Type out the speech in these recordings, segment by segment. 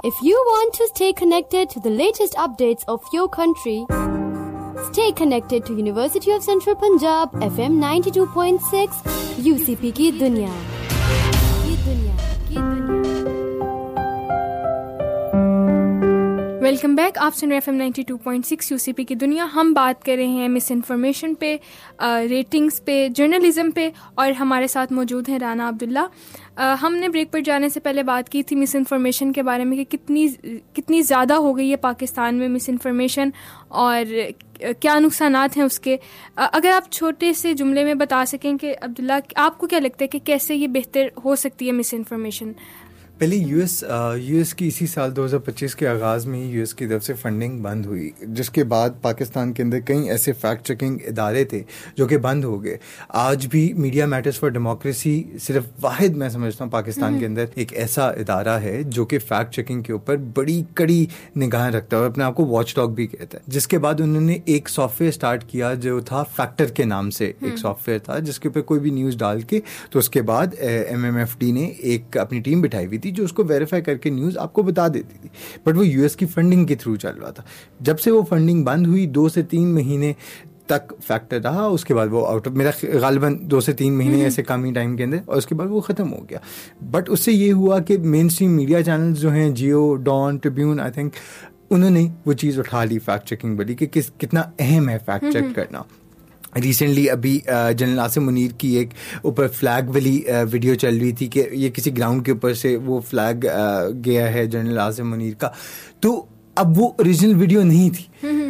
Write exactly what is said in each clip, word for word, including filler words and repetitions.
If you want to stay connected to the latest updates of your country, stay connected to University of Central Punjab F M ninety-two point six U C P की दुनिया की दुनिया की दुनिया। Welcome back, आप सुन रहे F M ninety two point six UCP की दुनिया। हम बात कर रहे हैं मिस इन्फॉर्मेशन पे, रेटिंग्स पे, जर्नलिज्म पे, और हमारे साथ मौजूद हैं राना अब्दुल्ला। Uh, हमने ब्रेक पर जाने से पहले बात की थी मिस इन्फॉर्मेशन के बारे में कि कितनी कितनी ज़्यादा हो गई है पाकिस्तान में मिस इन्फॉर्मेशन और क्या नुकसानात हैं उसके। uh, अगर आप छोटे से जुमले में बता सकें कि अब्दुल्ला, आपको क्या लगता है कि कैसे ये बेहतर हो सकती है मिस इन्फॉर्मेशन? पहले यूएस यूएस की इसी साल दो हज़ार पच्चीस के आगाज़ में ही यूएस की तरफ से फंडिंग बंद हुई, जिसके बाद पाकिस्तान के अंदर कई ऐसे फैक्ट चेकिंग इदारे थे जो कि बंद हो गए। आज भी मीडिया मैटर्स फॉर डेमोक्रेसी सिर्फ वाहिद मैं समझता हूँ पाकिस्तान के अंदर एक ऐसा इदारा है जो कि फैक्ट चेकिंग के ऊपर बड़ी कड़ी निगाह रखता है और अपने आप को वॉच डॉग भी कहता है। जिसके बाद उन्होंने एक सॉफ्टवेयर स्टार्ट किया जो था फैक्टर के नाम से एक सॉफ्टवेयर था, जिसके ऊपर कोई भी न्यूज़ डाल के तो उसके बाद एम एम एफ डी ने एक अपनी टीम बिठाई हुई जो उसको वेरीफाई करके न्यूज़ आपको बता देती थी। बट वो यूएस की फंडिंग के थ्रू चल रहा था। जब से वो फंडिंग बंद हुई दो से तीन महीने तक फैक्टर रहा, उसके बाद वो आउट ऑफ मेरा गालिबन दो से तीन महीने ऐसे कम ही टाइम के अंदर, और उसके बाद वो ख़त्म हो गया। बट उससे ये हुआ कि मेन स्ट्रीम मीडिया चैनल्स जो हैं, जियो, डॉन, ट्रिब्यून, आई थिंक उन्होंने वो चीज़ उठा ली फैक्ट चेकिंग वाली कि किस कितना अहम है फैक्ट चेक करना। रिसेंटली अभी जनरल आसिम मुनीर की एक ऊपर फ्लैग वाली वीडियो चल रही थी कि ये किसी ग्राउंड के ऊपर से वो फ्लैग गया है जनरल आसिम मुनीर का, तो अब वो ओरिजिनल वीडियो नहीं थी।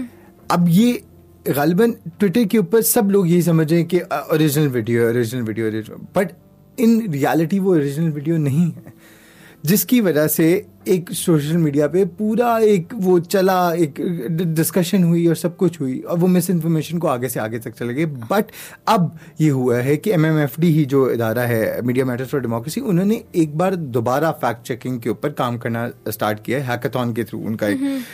अब ये गालिबन ट्विटर के ऊपर सब लोग यही समझ रहे हैं कि original video original video original, but in reality वो ओरिजिनल वीडियो नहीं है, जिसकी वजह से एक सोशल मीडिया पे पूरा एक वो चला, एक डिस्कशन हुई और सब कुछ हुई और वो मिस इन्फॉर्मेशन को आगे से आगे तक चले गए। बट अब ये हुआ है कि एम एम एफ डी ही जो इदारा है, मीडिया मैटर्स फॉर डेमोक्रेसी, उन्होंने एक बार दोबारा फैक्ट चेकिंग के ऊपर काम करना स्टार्ट किया है। हैकाथॉन के थ्रू उनका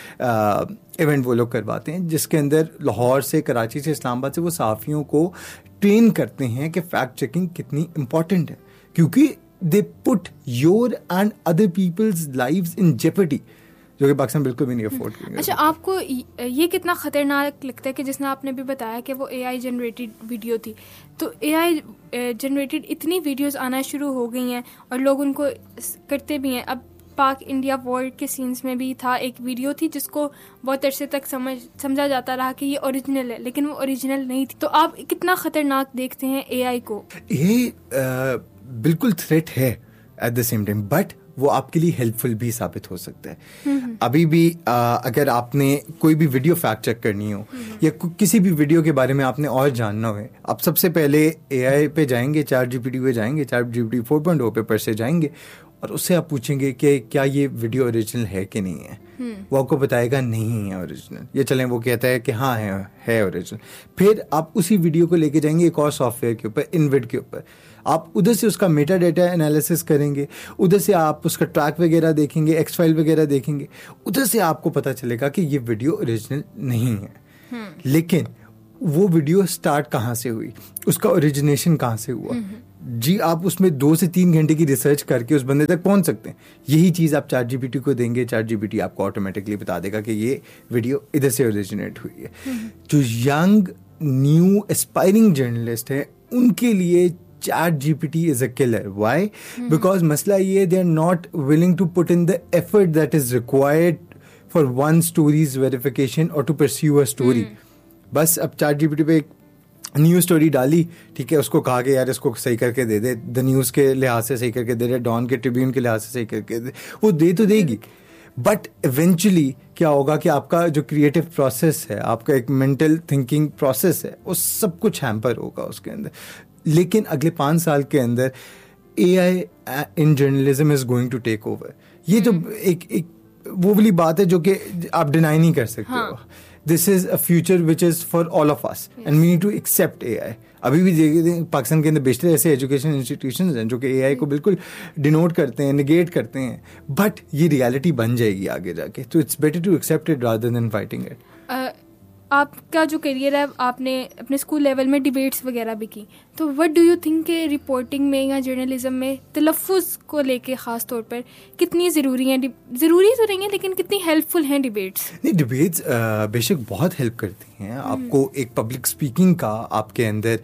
एक इवेंट वो लोग करवाते हैं जिसके अंदर लाहौर से, कराची से, इस्लामाबाद से वो सहाफ़ियों को ट्रेन करते हैं कि फैक्ट चेकिंग कितनी इम्पॉर्टेंट है, क्योंकि they put your and other people's lives in jeopardy, जो कि पाकिस्तान बिल्कुल भी नहीं अफोर्ड करेंगे। अच्छा, आपको ये कितना ख़तरनाक लगता है कि जिसने आपने भी बताया कि वो एआई जनरेटेड वीडियो थी, तो एआई जनरेटेड इतनी वीडियोस आना शुरू हो गई हैं और लोग उनको करते भी हैं। अब पाक इंडिया वॉर के सीन्स में भी था, एक वीडियो थी जिसको बहुत अरसे तक समझ समझा जाता रहा कि ये ओरिजिनल है, लेकिन वो ओरिजिनल नहीं थी। तो आप कितना ख़तरनाक देखते हैं एआई को? ये आ, बिल्कुल थ्रेट है at the same time, but वो आपके लिए हेल्पफुल भी साबित हो सकता है। अभी भी आ, अगर आपने कोई भी वीडियो फैक्ट चेक करनी हो या किसी भी वीडियो के बारे में आपने और जानना हो, आप सबसे पहले एआई पे जाएंगे, चैट जीपीटी पे जाएंगे, चैट जीपीटी फोर पॉइंट ओ पे पर से जाएंगे और उससे आप पूछेंगे कि क्या ये वीडियो ओरिजिनल है कि नहीं है। वो आपको बताएगा नहीं है ओरिजिनल, ये चलें वो कहता है कि हाँ है है ओरिजिनल। फिर आप उसी वीडियो को लेके जाएंगे एक और सॉफ्टवेयर के ऊपर, इनविड के ऊपर, आप उधर से उसका मेटा डेटा एनालिसिस करेंगे, उधर से आप उसका ट्रैक वगैरह देखेंगे, एक्स फाइल वगैरह देखेंगे, उधर से आपको पता चलेगा कि ये वीडियो ओरिजिनल नहीं है। लेकिन वो वीडियो स्टार्ट कहाँ से हुई, उसका ओरिजिनेशन कहाँ से हुआ, जी आप उसमें दो से तीन घंटे की रिसर्च करके उस बंदे तक पहुंच सकते हैं। यही चीज़ आप चैट जीपीटी को देंगे, चैट जीपीटी आपको ऑटोमेटिकली बता देगा कि ये वीडियो इधर से ओरिजिनेट हुई है। जो यंग न्यू एस्पायरिंग जर्नलिस्ट है उनके लिए chat GPT is a killer. Why? Because मसला ये, they are not willing to put in the effort that is required for one stories verification और टू परस्यू अ स्टोरी। बस अब chat GPT पे एक न्यूज़ स्टोरी डाली, ठीक है, उसको कहा कि यार इसको सही करके दे दे, द न्यूज़ के लिहाज से सही करके दे दे, डॉन के, ट्रिब्यून के लिहाज से सही करके दे, वो दे तो देगी, बट इवेंचुअली क्या होगा कि आपका जो क्रिएटिव प्रोसेस है, आपका एक मेंटल थिंकिंग प्रोसेस है, वो सब कुछ हैम्पर होगा उसके अंदर। लेकिन अगले पाँच साल के अंदर AI in journalism is going to take over. ये तो एक एक वो वाली बात है जो कि आप डिनाई नहीं कर सकते हो। This is a future which is for all of us and we need to accept AI. अभी भी देखिए पाकिस्तान के अंदर बेशतर ऐसे एजुकेशन इंस्टीट्यूशंस हैं जो कि एआई को बिल्कुल डिनोट करते हैं, निगेट करते हैं, बट ये रियलिटी बन जाएगी आगे जाके। तो it's better to accept it rather than fighting it. आपका जो करियर है, आपने अपने स्कूल लेवल में डिबेट्स वगैरह भी की, तो व्हाट डू यू थिंक के रिपोर्टिंग में या जर्नलिज्म में तलफ़्फ़ुज़ को लेके ख़ास तौर पर कितनी ज़रूरी हैं, ज़रूरी तो नहीं है लेकिन कितनी हेल्पफुल हैं डिबेट्स? नहीं, डिबेट्स बेशक बहुत हेल्प करती हैं आपको, एक पब्लिक स्पीकिंग का आपके अंदर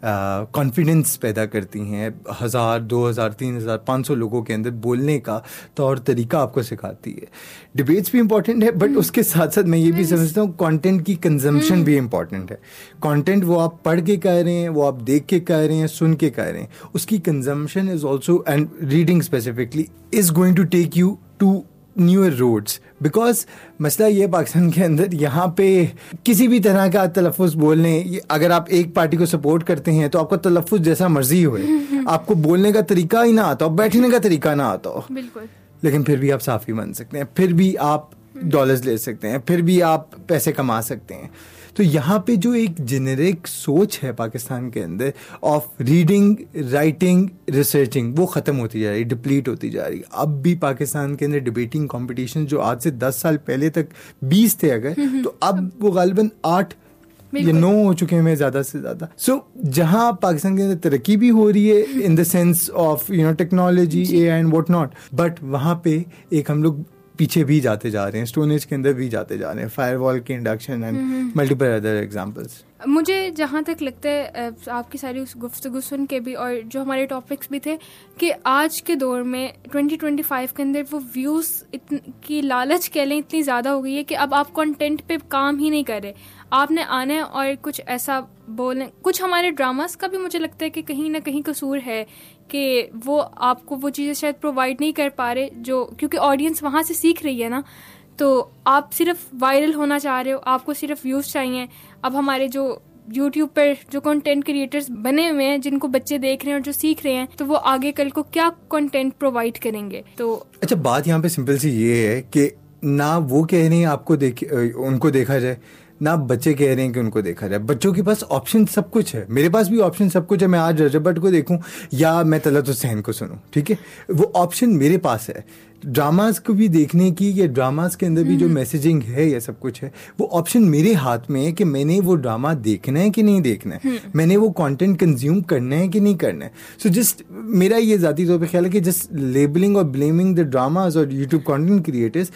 कॉन्फिडेंस पैदा करती हैं, हज़ार दो हज़ार तीन हज़ार पाँच सौ लोगों के अंदर बोलने का तौर तरीका आपको सिखाती है। डिबेट्स भी इम्पॉर्टेंट है, बट उसके साथ साथ मैं ये भी समझता हूँ कंटेंट की कंजम्पशन भी इम्पॉर्टेंट है। कंटेंट वो आप पढ़ के कह रहे हैं, वो आप देख के कह रहे हैं, सुन के कह रहे हैं, उसकी consumption is also, and reading specifically is going to take you to newer roads. Because मसला ये पाकिस्तान के अंदर यहाँ पे किसी भी तरह का तलफ़्फ़ुज़ बोलने, अगर आप एक पार्टी को सपोर्ट करते हैं तो आपका तलफ़्फ़ुज़ जैसा मर्जी हो, आपको बोलने का तरीका ही ना आता हो, बैठने का तरीका ना आता हो, बिल्कुल, लेकिन फिर भी आप साफ़ी बन सकते हैं, फिर भी आप डॉलर्स ले सकते हैं, फिर भी आप पैसे कमा सकते हैं। तो यहाँ पे जो एक जेनेरिक सोच है पाकिस्तान के अंदर ऑफ रीडिंग, राइटिंग, रिसर्चिंग, वो ख़त्म होती जा रही, डिप्लीट होती जा रही। अब भी पाकिस्तान के अंदर डिबेटिंग कंपटीशन जो आज से दस साल पहले तक बीस थे अगर, तो अब वो गालिबन आठ या नौ हो चुके हैं ज़्यादा से ज़्यादा। सो so, जहाँ पाकिस्तान के अंदर तरक्की भी हो रही है in the sense of you know technology, A I and what not, but वहाँ पे एक हम लोग पीछे भी जाते जा रहे हैं, स्टोन एज के अंदर भी जाते जा रहे हैं, फायरवॉल के induction and multiple other examples. मुझे जहाँ तक लगता है आपकी सारी उस गुफ्तगू सुन के भी और जो हमारे टॉपिक्स भी थे कि आज के दौर में ट्वेंटी ट्वेंटी फाइव के अंदर वो व्यूज़ की लालच कह लें इतनी ज़्यादा हो गई है कि अब आप कंटेंट पे काम ही नहीं कर रहे, आपने आना है और कुछ ऐसा बोलें। कुछ हमारे ड्रामास का भी मुझे लगता है कि कहीं ना कहीं कसूर है कि वो आपको वो चीज़ें शायद प्रोवाइड नहीं कर पा रहे, जो क्योंकि ऑडियंस वहाँ से सीख रही है ना, तो आप सिर्फ वायरल होना चाह रहे हो, आपको सिर्फ व्यूज़ चाहिए। अब हमारे जो यूट्यूब पर जो कंटेंट क्रिएटर्स बने हुए हैं जिनको बच्चे देख रहे हैं और जो सीख रहे हैं, तो वो आगे कल को क्या कंटेंट प्रोवाइड करेंगे? तो अच्छा, बात यहाँ पे सिंपल सी ये है कि ना वो कह रहे हैं आपको देख उनको देखा जाए, ना बच्चे कह रहे हैं कि उनको देखा जाए। बच्चों के पास ऑप्शन सब कुछ है, मेरे पास भी ऑप्शन सब कुछ है। मैं आज रजब भट्ट को देखूं या मैं तलत हुसैन को सुनूं, ठीक है, वो ऑप्शन मेरे पास है। ड्रामास को भी देखने की, या ड्रामास के अंदर भी जो मैसेजिंग है, ये सब कुछ है, वो ऑप्शन मेरे हाथ में है कि मैंने वो ड्रामा देखना है कि नहीं देखना है, मैंने वो कंटेंट कंज्यूम करना है कि नहीं करना है। सो जस्ट मेरा ये ज़ाती तौर पर ख्याल है कि जस्ट लेबलिंग और ब्लेमिंग द ड्रामास और यूट्यूब कंटेंट क्रिएटर्स,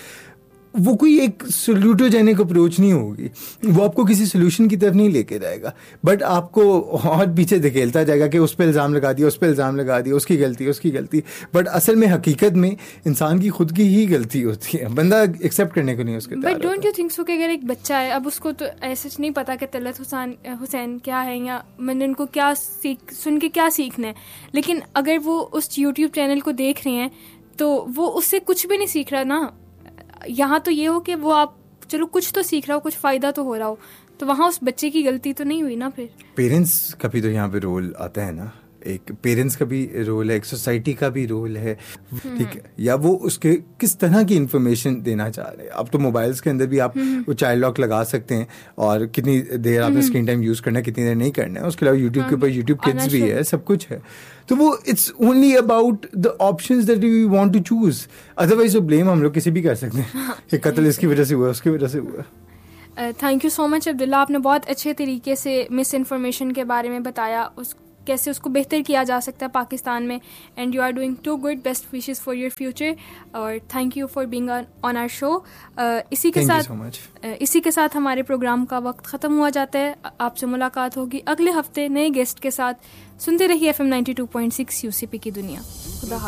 वो कोई एक सोल्यूटोजेनिक अप्रोच नहीं होगी, वो आपको किसी सोल्यूशन की तरफ नहीं लेके जाएगा, बट आपको और पीछे धकेलता जाएगा कि उस पर इल्ज़ाम लगा दिया, उस पर इल्ज़ाम लगा दिया, उसकी गलती उसकी गलती। बट असल में हकीकत में इंसान की खुद की ही गलती होती है, बंदा एक्सेप्ट करने को नहीं उसके तैयार। But don't you think so कि अगर एक बच्चा है, अब उसको तो ऐसा नहीं पता कि तलत हुसैन हुसैन क्या है या मैंने उनको क्या सीख सुन के क्या सीखना है, लेकिन अगर वो उस यूट्यूब चैनल को देख रहे हैं तो वो उससे कुछ भी नहीं सीख रहा ना। यहाँ तो ये हो कि वो आप चलो कुछ तो सीख रहा हो, कुछ फ़ायदा तो हो रहा हो, तो वहाँ उस बच्चे की गलती तो नहीं हुई ना। फिर पेरेंट्स का भी तो यहाँ पे रोल आता है ना, एक पेरेंट्स का भी रोल है, एक सोसाइटी का भी रोल है, ठीक है, या वो उसके किस तरह की इंफॉर्मेशन देना चाह रहे हैं। अब तो मोबाइल्स के अंदर भी आप वो चाइल्ड लॉक लगा सकते हैं और कितनी देर आपने स्क्रीन टाइम यूज़ करना है, कितनी देर नहीं करना है। उसके अलावा यूट्यूब के ऊपर यूट्यूब किड्स भी है, सब कुछ है। तो वो it's only about the options that we want to choose, otherwise वो ब्लेम हम लोग किसी भी कर सकते हैं कि कत्ल इसकी वजह से हुआ, उसकी वजह से हुआ। Thank you so much Abdullah, आपने बहुत अच्छे तरीके से मिस इन्फॉर्मेशन के बारे में बताया, उस कैसे उसको बेहतर किया जा सकता है पाकिस्तान में, and you are doing to good, best wishes for your future, और thank you for being on our show. इसी के साथ so इसी के साथ हमारे प्रोग्राम का वक्त ख़त्म हुआ जाता है। आपसे मुलाकात होगी अगले हफ्ते नए गेस्ट के साथ। सुनते रहिए F M ninety two point six UCP की दुनिया। खुदा हाफ़िज़।